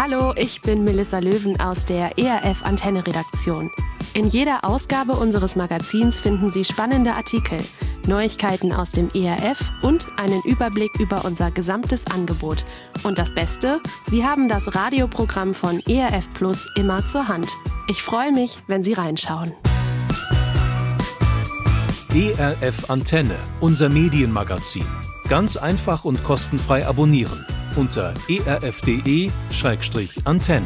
Hallo, ich bin Melissa Löwen aus der ERF Antenne-Redaktion. In jeder Ausgabe unseres Magazins finden Sie spannende Artikel, Neuigkeiten aus dem ERF und einen Überblick über unser gesamtes Angebot. Und das Beste, Sie haben das Radioprogramm von ERF Plus immer zur Hand. Ich freue mich, wenn Sie reinschauen. ERF Antenne, unser Medienmagazin. Ganz einfach und kostenfrei abonnieren unter erf.de/antenne.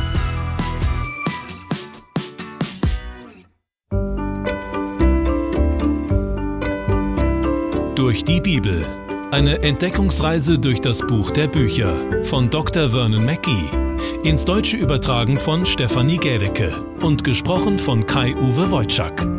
Durch die Bibel. Eine Entdeckungsreise durch das Buch der Bücher von Dr. Vernon Mackey. Ins Deutsche übertragen von Stefanie Gädecke und gesprochen von Kai-Uwe Wojczak.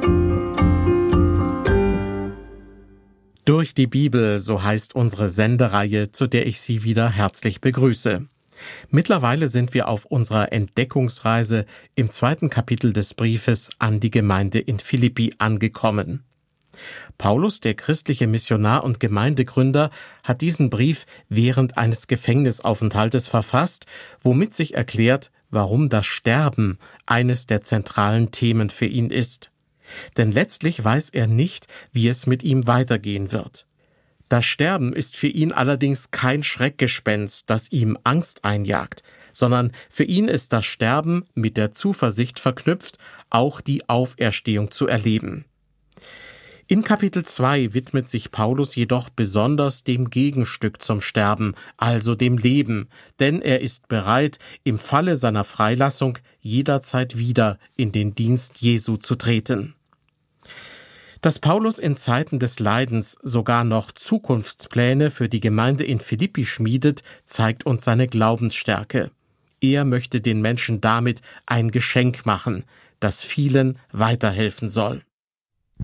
Durch die Bibel, so heißt unsere Sendereihe, zu der ich Sie wieder herzlich begrüße. Mittlerweile sind wir auf unserer Entdeckungsreise im 2. Kapitel des Briefes an die Gemeinde in Philippi angekommen. Paulus, der christliche Missionar und Gemeindegründer, hat diesen Brief während eines Gefängnisaufenthaltes verfasst, womit sich erklärt, warum das Sterben eines der zentralen Themen für ihn ist. Denn letztlich weiß er nicht, wie es mit ihm weitergehen wird. Das Sterben ist für ihn allerdings kein Schreckgespenst, das ihm Angst einjagt, sondern für ihn ist das Sterben mit der Zuversicht verknüpft, auch die Auferstehung zu erleben. In Kapitel 2 widmet sich Paulus jedoch besonders dem Gegenstück zum Sterben, also dem Leben, denn er ist bereit, im Falle seiner Freilassung jederzeit wieder in den Dienst Jesu zu treten. Dass Paulus in Zeiten des Leidens sogar noch Zukunftspläne für die Gemeinde in Philippi schmiedet, zeigt uns seine Glaubensstärke. Er möchte den Menschen damit ein Geschenk machen, das vielen weiterhelfen soll.